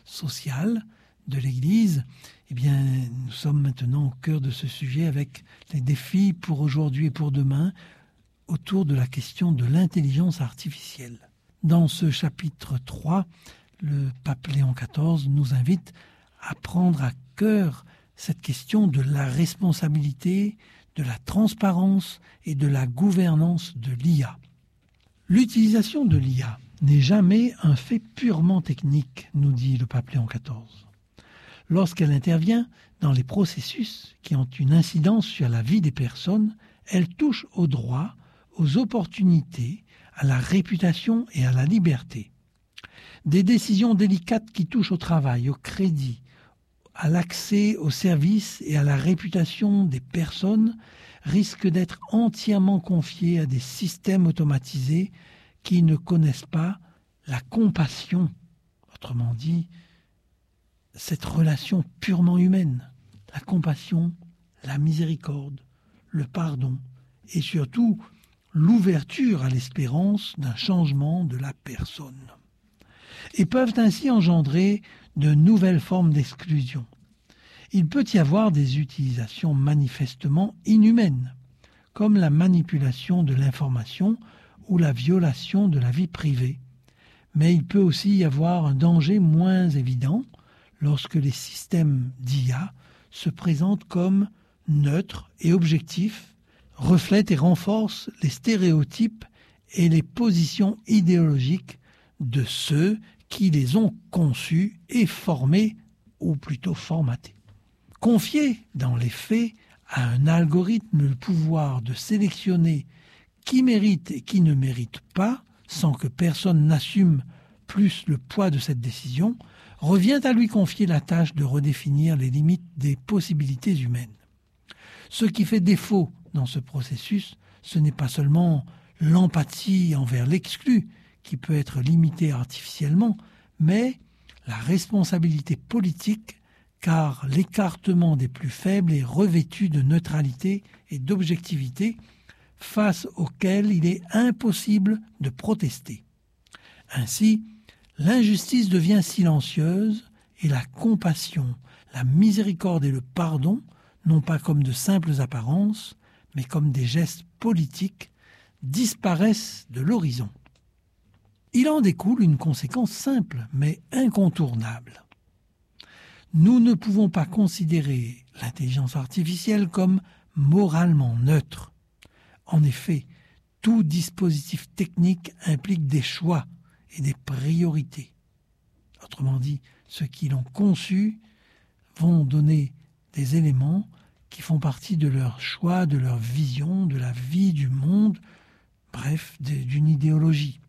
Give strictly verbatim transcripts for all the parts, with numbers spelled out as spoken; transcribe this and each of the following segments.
sociale de l'Église. Eh bien, nous sommes maintenant au cœur de ce sujet avec les défis pour aujourd'hui et pour demain autour de la question de l'intelligence artificielle. Dans ce chapitre trois, le pape Léon quatorze nous invite à prendre à cœur cette question de la responsabilité, de la transparence et de la gouvernance de l'I A. L'utilisation de l'I A n'est jamais un fait purement technique, nous dit le pape Léon quatorze. Lorsqu'elle intervient dans les processus qui ont une incidence sur la vie des personnes, elle touche aux droits, aux opportunités, à la réputation et à la liberté. Des décisions délicates qui touchent au travail, au crédit, à l'accès aux services et à la réputation des personnes risquent d'être entièrement confiées à des systèmes automatisés qui ne connaissent pas la compassion, autrement dit, cette relation purement humaine, la compassion, la miséricorde, le pardon et surtout l'ouverture à l'espérance d'un changement de la personne. Et peuvent ainsi engendrer de nouvelles formes d'exclusion. Il peut y avoir des utilisations manifestement inhumaines, comme la manipulation de l'information ou la violation de la vie privée. Mais il peut aussi y avoir un danger moins évident lorsque les systèmes d'I A se présentent comme neutres et objectifs, reflètent et renforcent les stéréotypes et les positions idéologiques de ceux qui les ont conçus et formés, ou plutôt formatés. Confier, dans les faits, à un algorithme le pouvoir de sélectionner qui mérite et qui ne mérite pas, sans que personne n'assume plus le poids de cette décision, revient à lui confier la tâche de redéfinir les limites des possibilités humaines. Ce qui fait défaut dans ce processus, ce n'est pas seulement l'empathie envers l'exclu, qui peut être limitée artificiellement, mais la responsabilité politique, car l'écartement des plus faibles est revêtu de neutralité et d'objectivité, face auquel il est impossible de protester. Ainsi, l'injustice devient silencieuse et la compassion, la miséricorde et le pardon, non pas comme de simples apparences, mais comme des gestes politiques, disparaissent de l'horizon. Il en découle une conséquence simple, mais incontournable. Nous ne pouvons pas considérer l'intelligence artificielle comme moralement neutre. En effet, tout dispositif technique implique des choix et des priorités. Autrement dit, ceux qui l'ont conçu vont donner des éléments qui font partie de leur choix, de leur vision, de la vie du monde, bref, d'une idéologie.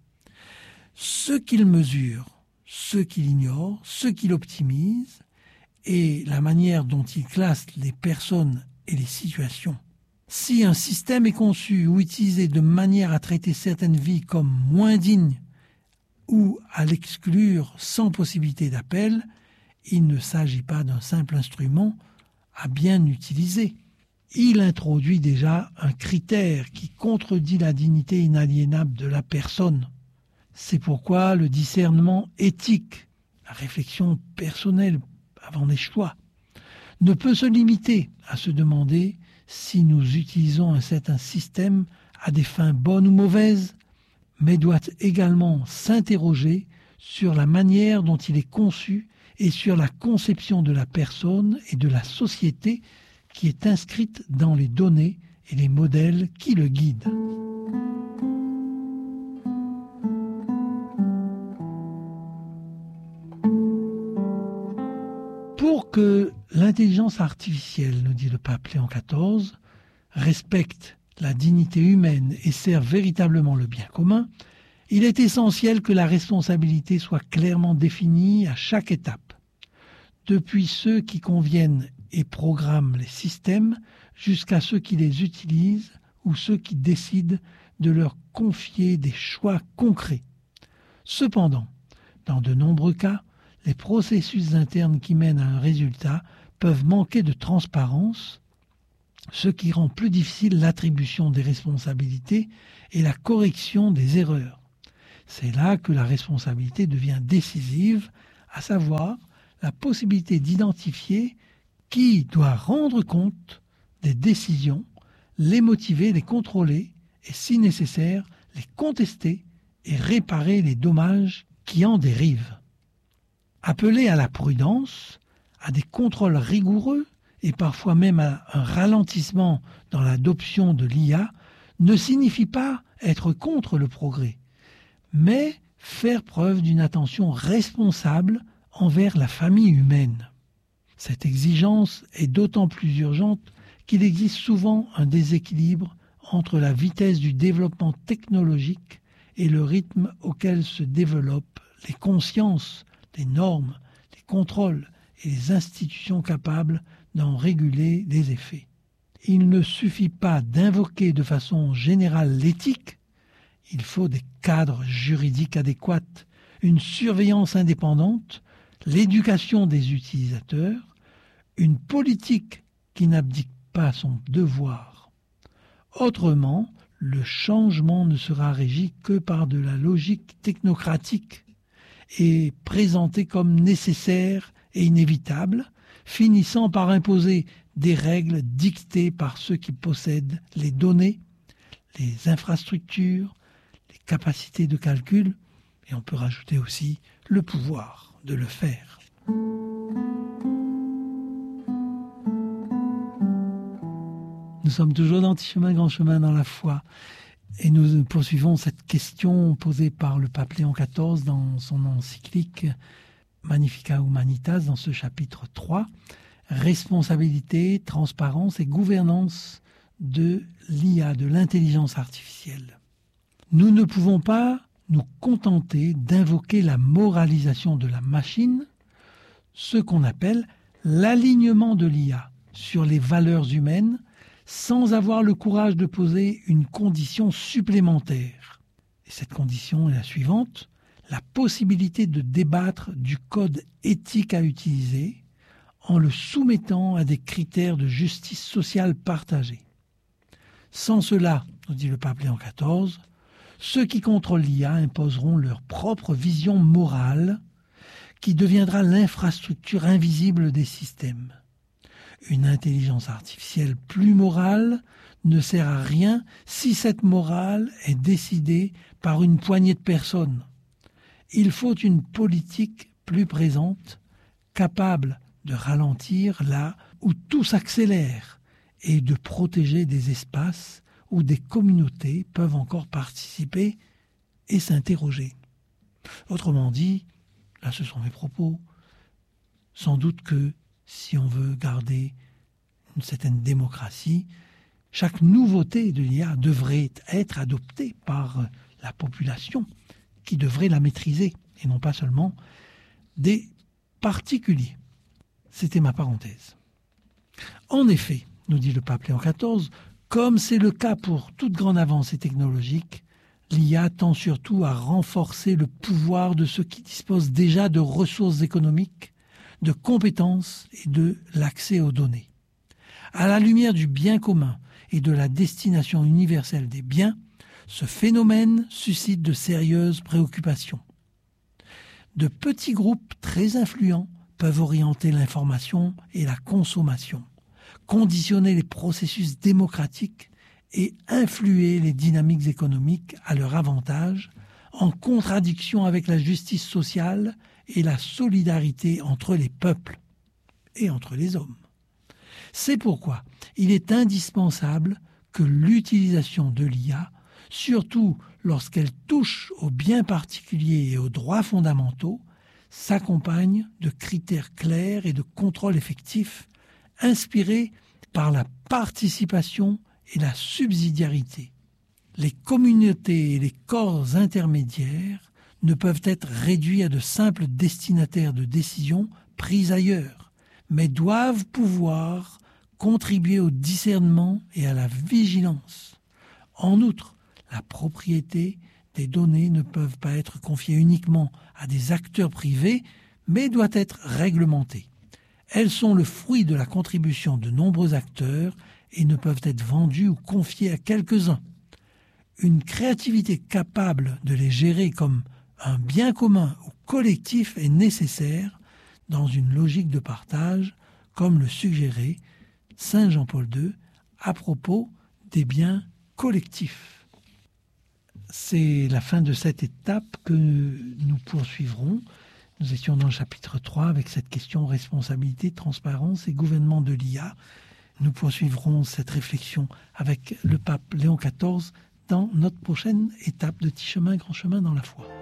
Ce qu'ils mesurent, ce qu'ils ignorent, ce qu'ils optimisent, et la manière dont ils classent les personnes et les situations. Si un système est conçu ou utilisé de manière à traiter certaines vies comme moins dignes ou à l'exclure sans possibilité d'appel, il ne s'agit pas d'un simple instrument à bien utiliser. Il introduit déjà un critère qui contredit la dignité inaliénable de la personne. C'est pourquoi le discernement éthique, la réflexion personnelle avant les choix, ne peut se limiter à se demander si nous utilisons un certain système à des fins bonnes ou mauvaises, mais doit également s'interroger sur la manière dont il est conçu et sur la conception de la personne et de la société qui est inscrite dans les données et les modèles qui le guident. Pour que l'intelligence artificielle, nous dit le pape Léon quatorze, respecte la dignité humaine et serve véritablement le bien commun, il est essentiel que la responsabilité soit clairement définie à chaque étape, depuis ceux qui conviennent et programment les systèmes jusqu'à ceux qui les utilisent ou ceux qui décident de leur confier des choix concrets. Cependant, dans de nombreux cas, les processus internes qui mènent à un résultat peuvent manquer de transparence, ce qui rend plus difficile l'attribution des responsabilités et la correction des erreurs. C'est là que la responsabilité devient décisive, à savoir la possibilité d'identifier qui doit rendre compte des décisions, les motiver, les contrôler et, si nécessaire, les contester et réparer les dommages qui en dérivent. Appeler à la prudence, à des contrôles rigoureux et parfois même à un ralentissement dans l'adoption de l'I A ne signifie pas être contre le progrès, mais faire preuve d'une attention responsable envers la famille humaine. Cette exigence est d'autant plus urgente qu'il existe souvent un déséquilibre entre la vitesse du développement technologique et le rythme auquel se développent les consciences, les normes, les contrôles et les institutions capables d'en réguler les effets. Il ne suffit pas d'invoquer de façon générale l'éthique, il faut des cadres juridiques adéquats, une surveillance indépendante, l'éducation des utilisateurs, une politique qui n'abdique pas son devoir. Autrement, le changement ne sera régi que par de la logique technocratique et présenté comme nécessaire et inévitable, finissant par imposer des règles dictées par ceux qui possèdent les données, les infrastructures, les capacités de calcul, et on peut rajouter aussi le pouvoir de le faire. Nous sommes toujours dans Petit Chemin, Grand Chemin dans la foi. Et nous poursuivons cette question posée par le pape Léon quatorze dans son encyclique Magnificat Humanitas, dans ce chapitre trois, responsabilité, transparence et gouvernance de l'I A, de l'intelligence artificielle. Nous ne pouvons pas nous contenter d'invoquer la moralisation de la machine, ce qu'on appelle l'alignement de l'I A sur les valeurs humaines, sans avoir le courage de poser une condition supplémentaire. Et cette condition est la suivante, la possibilité de débattre du code éthique à utiliser en le soumettant à des critères de justice sociale partagés. Sans cela, nous dit le pape Léon quatorze, ceux qui contrôlent l'I A imposeront leur propre vision morale qui deviendra l'infrastructure invisible des systèmes. Une intelligence artificielle plus morale ne sert à rien si cette morale est décidée par une poignée de personnes. Il faut une politique plus présente, capable de ralentir là où tout s'accélère et de protéger des espaces où des communautés peuvent encore participer et s'interroger. Autrement dit, là ce sont mes propos, sans doute que si on veut garder une certaine démocratie, chaque nouveauté de l'I A devrait être adoptée par la population qui devrait la maîtriser, et non pas seulement des particuliers. C'était ma parenthèse. En effet, nous dit le pape Léon quatorze, comme c'est le cas pour toute grande avancée technologique, l'I A tend surtout à renforcer le pouvoir de ceux qui disposent déjà de ressources économiques, de compétences et de l'accès aux données. À la lumière du bien commun et de la destination universelle des biens, ce phénomène suscite de sérieuses préoccupations. De petits groupes très influents peuvent orienter l'information et la consommation, conditionner les processus démocratiques et influer les dynamiques économiques à leur avantage, en contradiction avec la justice sociale et la solidarité entre les peuples et entre les hommes. C'est pourquoi il est indispensable que l'utilisation de l'I A, surtout lorsqu'elle touche aux biens particuliers et aux droits fondamentaux, s'accompagne de critères clairs et de contrôles effectifs, inspirés par la participation et la subsidiarité. Les communautés et les corps intermédiaires ne peuvent être réduits à de simples destinataires de décisions prises ailleurs, mais doivent pouvoir contribuer au discernement et à la vigilance. En outre, la propriété des données ne peuvent pas être confiées uniquement à des acteurs privés, mais doit être réglementée. Elles sont le fruit de la contribution de nombreux acteurs et ne peuvent être vendues ou confiées à quelques-uns. Une créativité capable de les gérer comme un bien commun ou collectif est nécessaire, dans une logique de partage, comme le suggérait Saint Jean-Paul deux à propos des biens collectifs. C'est la fin de cette étape que nous poursuivrons. Nous étions dans le chapitre trois avec cette question responsabilité, transparence et gouvernement de l'I A. Nous poursuivrons cette réflexion avec le pape Léon quatorze dans notre prochaine étape de Petit chemin, grand chemin dans la foi.